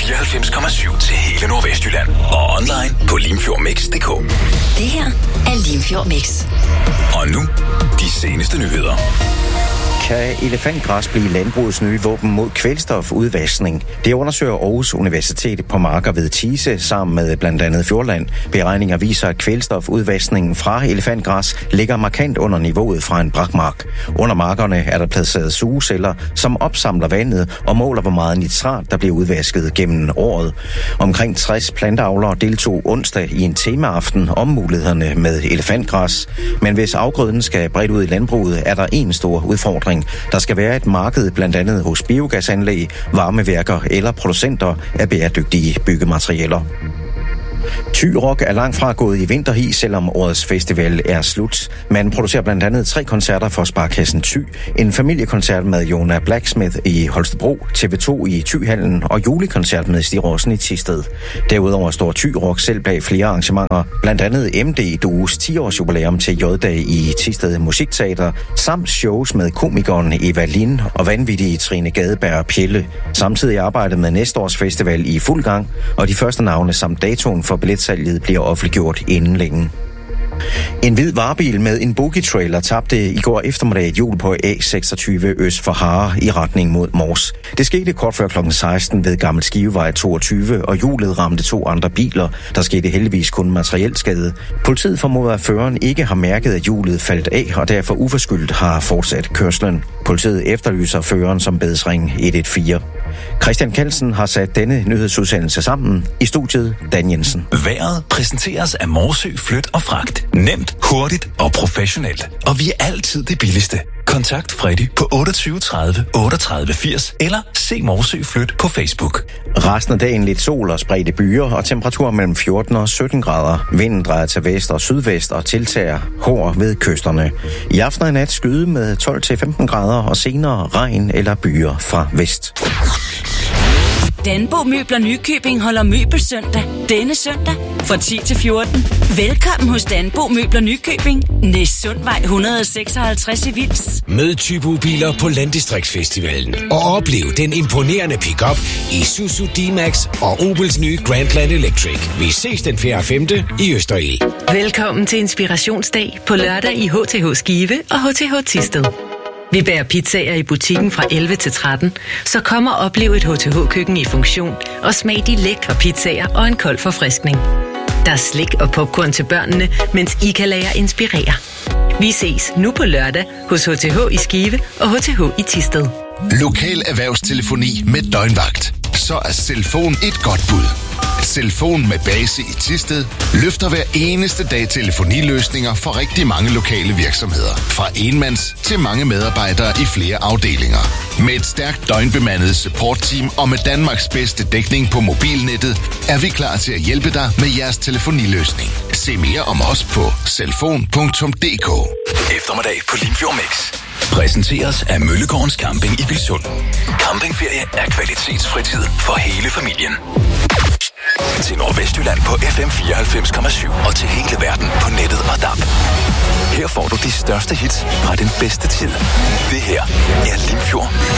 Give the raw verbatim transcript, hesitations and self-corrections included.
fireoghalvfems komma syv til hele Nordvestjylland. Og online på limfjordmix punktum d k. Det her er Limfjord Mix. Og nu, de seneste nyheder. Kan elefantgræs blive landbrugets nye våben mod kvælstofudvaskning? Det undersøger Aarhus Universitet på marker ved Thise sammen med blandt andet Fjordland. Beregninger viser, at kvælstofudvaskningen fra elefantgræs ligger markant under niveauet fra en brakmark. Under markerne er der placeret sugeceller, som opsamler vandet og måler, hvor meget nitrat, der bliver udvasket gennem året. Omkring tres planteavlere deltog onsdag i en temaaften om mulighederne med elefantgræs. Men hvis afgrøden skal bredt ud i landbruget, er der en stor udfordring. Der skal være et marked blandt andet hos biogasanlæg, varmeværker eller producenter af bæredygtige byggematerialer. Thy Rock er langt fra gået i vinterhi, selvom årets festival er slut. Man producerer blandt andet tre koncerter for Sparkassen Thy, en familiekoncert med Jona Blacksmith i Holstebro, T V to i Thyhallen og julekoncert med Stig Rossen i Thisted. Derudover står Thy Rock selv bag flere arrangementer, blandt andet M D-duos ti-års jubilæum til J-dag i Thisted Musikteater, samt shows med komikeren Eva Lind og vanvittige Trine Gadeberg Pjelle. Samtidig arbejdet med næste års festival i fuld gang, og de første navne samt datoen for billetsalget bliver offentliggjort inden længe. En hvid varebil med en bogie-trailer tabte i går eftermiddag et hjul på A seksogtyve øst for Hare i retning mod Mors. Det skete kort før klokken seksten ved Gammel Skivevej toogtyve, og hjulet ramte to andre biler. Der skete heldigvis kun materielt skade. Politiet formoder, at føreren ikke har mærket, at hjulet faldt af, og derfor uforskyldt har fortsat kørslen. Politiet efterlyser føreren, som bedes ringe et et fire. Christian Kelsen har sat denne nyhedsudsendelse sammen. I studiet Dan Jensen. Vejret præsenteres af Morsø Flyt og Fragt. Nemt, hurtigt og professionelt. Og vi er altid det billigste. Kontakt Freddy på otteogtyve tredive otteogtredive firs eller se Morsø Flyt på Facebook. Resten af dagen lidt sol og spredte byer og temperaturer mellem fjorten og sytten grader. Vinden drejer til vest og sydvest og tiltager hård ved kysterne. I aften og nat skyde med tolv til femten grader og senere regn eller byer fra vest. Danbo Møbler Nykøbing holder møbelsøndag denne søndag fra ti til fjorten. Velkommen hos Danbo Møbler Nykøbing, Næssundvej et hundrede og seksoghalvtreds i Vils. Mød Typo-biler på Landdistriktsfestivalen og oplev den imponerende pickup Isuzu D-Max og Opels nye Grandland Electric. Vi ses den fjerde og femte i Østerild. Velkommen til Inspirationsdag på lørdag i H T H Skive og H T H Thisted. Vi bærer pizzaer i butikken fra elleve til tretten, så kom og oplev et H T H-køkken i funktion og smag de lækre pizzaer og en kold forfriskning. Der er slik og popcorn til børnene, mens I kan lade jer inspirere. Vi ses nu på lørdag hos H T H i Skive og H T H i Thisted. Lokal erhvervstelefoni med døgnvagt. Så er Selfon et godt bud. Selfon med base i Thisted løfter hver eneste dag telefoniløsninger for rigtig mange lokale virksomheder. Fra enmands til mange medarbejdere i flere afdelinger. Med et stærkt døgnbemandet supportteam og med Danmarks bedste dækning på mobilnettet, er vi klar til at hjælpe dig med jeres telefoniløsning. Se mere om os på selfon punktum d k. Eftermiddag på Limfjord Mix præsenteres af Møllegårdens Camping i Vilsund. Campingferie er kvalitetsfritid for hele familien. Til Nordvestjylland på F M fireoghalvfems komma syv og til hele verden på nettet og D A B. Her får du de største hits fra den bedste tid. Det her er Limfjord